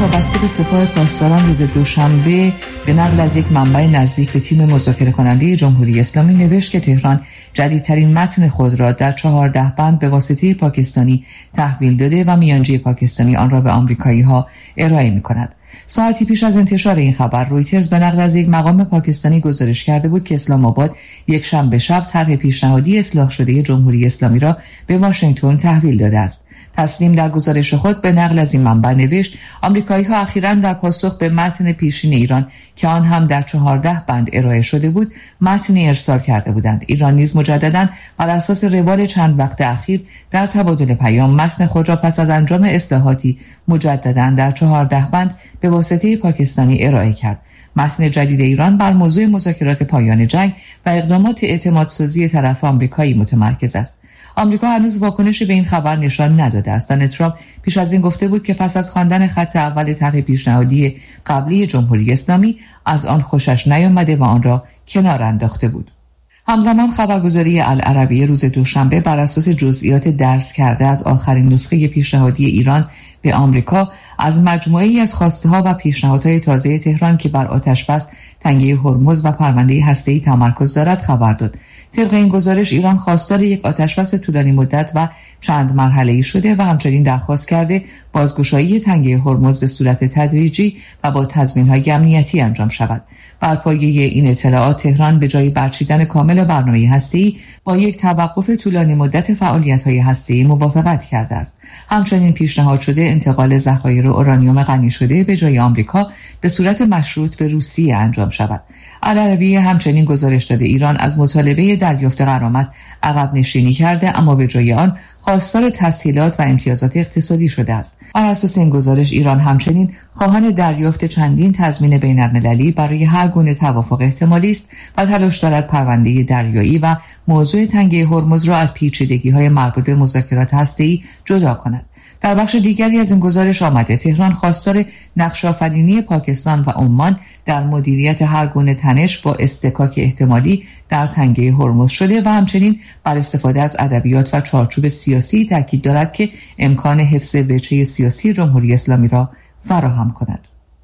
وابسته به سپاه پاسداران روز دوشنبه به نقل از یک منبع نزدیک به تیم مذاکره کننده جمهوری اسلامی نوشت که تهران جدیدترین متن خود را در 14 بند به واسطه پاکستانی تحویل داده و میانجی پاکستانی آن را به آمریکایی‌ها ارائه می‌کند. ساعتی پیش از انتشار این خبر رویترز به نقل از یک مقام پاکستانی گزارش کرده بود که اسلام آباد یک شنبه شب طرح پیشنهادی اصلاح شده جمهوری اسلامی را به واشنگتن تحویل داده است. تسنیم در گزارش خود به نقل از این منبع نوشت آمریکایی‌ها اخیراً در پاسخ به متن پیشین ایران که آن هم در 14 بند ارائه شده بود متنی ارسال کرده بودند. ایران نیز مجدداً بر اساس روال چند وقت اخیر در تبادل پیام متن خود را پس از انجام اصلاحاتی مجدداً در 14 بند به واسطه پاکستانی ارائه کرد. متن جدید ایران بر موضوع مذاکرات پایان جنگ و اقدامات اعتمادسازی طرف آمریکایی متمرکز است. آمریکا هنوز واکنشی به این خبر نشان نداده است. دونالد ترامپ پیش از این گفته بود که پس از خواندن خط اول طرح پیشنهادی قبلی جمهوری اسلامی از آن خوشش نیامده و آن را کنار انداخته بود. همزمان خبرگزاری العربیه روز دوشنبه بر اساس جزئیات درس کرده از آخرین نسخه پیشنهادی ایران به آمریکا از مجموعه‌ای از خواسته‌ها و پیشنهادهای تازه تهران که بر آتش‌بس تنگه هرمز و پرونده هسته‌ای تمرکز دارد خبر داد. طبق این گزارش ایران خواستار یک آتش‌بس طولانی مدت و چند مرحله‌ای شده و همچنین درخواست کرده بازگشایی تنگه هرمز به صورت تدریجی و با تضمین‌های امنیتی انجام شود. بر پایه این اطلاعات تهران به جای برچیدن کامل برنامه هسته‌ای با یک توقف طولانی مدت فعالیت‌های هسته‌ای موافقت کرده است. همچنین پیشنهاد شده انتقال ذخایر اورانیوم غنی شده به جای آمریکا به صورت مشروط به روسیه انجام شود. العربیه همچنین گزارش داده ایران از مطالبه دریافت غرامت عقب نشینی کرده اما به جای آن خواستار تسهیلات و امتیازات اقتصادی شده است. بر اساس این گزارش ایران همچنین خواهان دریافت چندین تضمین بین‌المللی برای هر گونه توافق احتمالی است و تلاش دارد پرونده دریایی و موضوع تنگه هرمز را از پیچیدگی‌های مربوط به مذاکرات هسته‌ای جدا کند. در بخش دیگری از این گزارش آمده تهران خواستار نقش‌آفرینی پاکستان و عمان در مدیریت هر گونه تنش با اصطکاک احتمالی در تنگه هرمز شده و همچنین بر استفاده از ادبیات و چارچوب سیاسی تاکید دارد که امکان حفظ وجهه سیاسی جمهوری اسلامی را فراهم کند.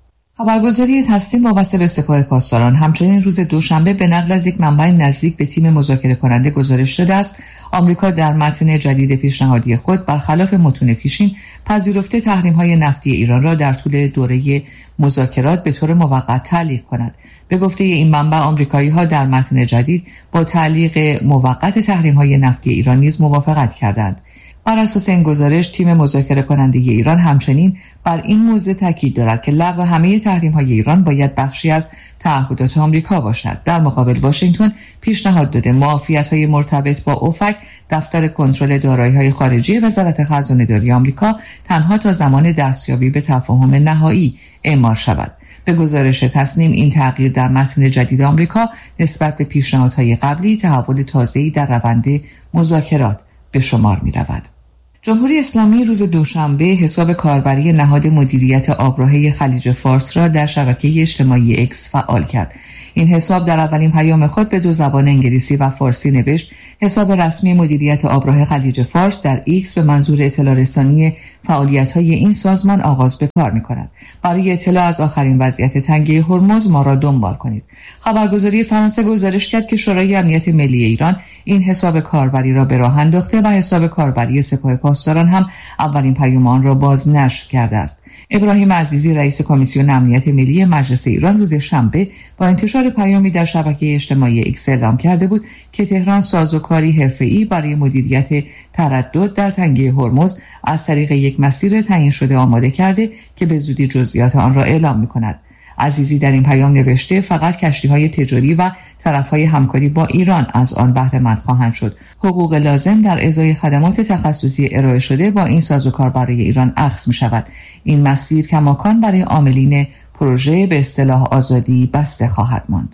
خبرگزاری تسنیم وابسته به سپاه پاسداران همچنین روز دوشنبه به نقل از یک منبع نزدیک به تیم مذاکره کننده گزارش داده است آمریکا در متن جدید پیشنهادی خود برخلاف متون پیشین پذیرفته تحریم‌های نفتی ایران را در طول دوره مذاکرات به طور موقت تعلیق کند. به گفته این منبع آمریکایی‌ها در متن جدید با تعلیق موقت تحریم‌های نفتی ایران نیز موافقت کردند. بر اساس این گزارش تیم مذاکره کننده ایران همچنین بر این موضوع تاکید دارد که لغو همه تحریم‌های ایران باید بخشی از تعهدات آمریکا باشد. در مقابل واشنگتن پیشنهاد داده معافیت‌های مرتبط با اوفک دفتر کنترل دارایی‌های خارجی وزارت خزانه‌داری آمریکا تنها تا زمان دستیابی به تفاهم نهایی اعمال شود. به گزارش تسنیم این تغییر در متن جدید آمریکا نسبت به پیشنهادهای قبلی تحول تازه‌ای در روند مذاکرات به شمار می‌رود. جمهوری اسلامی روز دوشنبه حساب کاربری نهاد مدیریت آبراهه خلیج فارس را در شبکه اجتماعی اکس فعال کرد. این حساب در اولین پیام خود به دو زبان انگلیسی و فارسی نوشت حساب رسمی مدیریت آبراه خلیج فارس در ایکس به منظور اطلاع رسانی فعالیت‌های این سازمان آغاز به کار می‌کند. برای اطلاع از آخرین وضعیت تنگه هرمز ما را دنبال کنید. خبرگزاری فرانسه گزارش کرد که شورای امنیت ملی ایران این حساب کاربری را به راه انداخته و حساب کاربری سپاه پاسداران هم اولین پیام آن را باز نشر کرده است. ابراهیم عزیزی رئیس کمیسیون امنیت ملی مجلس ایران روز شنبه با انتشار پیامی در شبکه اجتماعی ایکس اعلام کرده بود که تهران سازوکاری حرفه‌ای برای مدیریت تردد در تنگه هرمز از طریق یک مسیر تعیین شده آماده کرده که به زودی جزئیات آن را اعلام می‌کند. عزیزی در این پیام نوشته فقط کشتی‌های تجاری و طرف‌های همکاری با ایران از آن بهره مند خواهند شد. حقوق لازم در ازای خدمات تخصصی ارائه شده با این سازوکار برای ایران اخذ می‌شود. این مسیر کماکان برای عاملین پروژه به اصطلاح آزادی بسته خواهد ماند.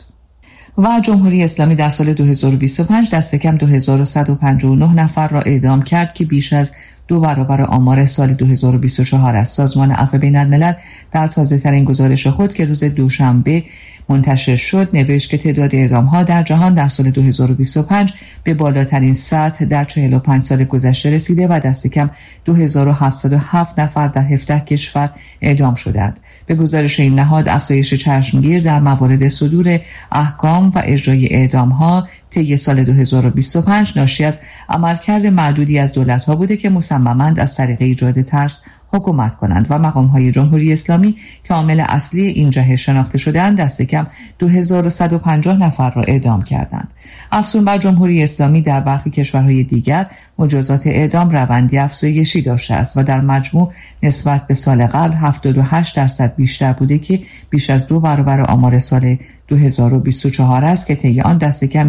و جمهوری اسلامی در سال 2025 دست کم 2159 نفر را اعدام کرد که بیش از 2 برابر آمار سال 2024 است. سازمان عفو بین‌الملل در تازه‌ترین گزارش خود که روز دوشنبه منتشر شد نوشت که تعداد اعدام‌ها در جهان در سال 2025 به بالاترین سطح در 45 سال گذشته رسیده و دست کم 2707 نفر در 17 کشور اعدام شدند. به گزارش این نهاد افزایش چشمگیر در موارد صدور احکام و اجرای اعدام‌ها طی سال 2025 ناشی از عملکرد معدودی از دولت‌ها بوده که مصمماند از طریق ایجاد ترس حکومت کنند و مقام‌های جمهوری اسلامی که عامل اصلی این جهش شناخته شده‌اند دست کم 2150 نفر را اعدام کردند. افزون بر جمهوری اسلامی در برخی کشورهای دیگر مجازات اعدام روندی افزایشی داشته است و در مجموع نسبت به سال قبل 78% بیشتر بوده که بیش از 2 برابر آمار سال 2024 است که طی آن دست کم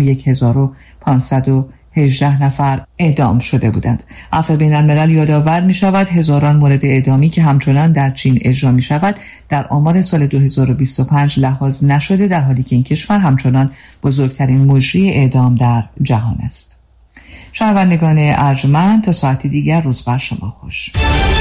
1518 نفر اعدام شده بودند. عفو بین‌الملل یادآور می شود هزاران مورد اعدامی که همچنان در چین اجرا می شود در آمار سال 2025 لحاظ نشده، در حالی که این کشور همچنان بزرگترین مجری اعدام در جهان است. شنوندگان ارجمند، تا ساعتی دیگر روز بر شما خوش.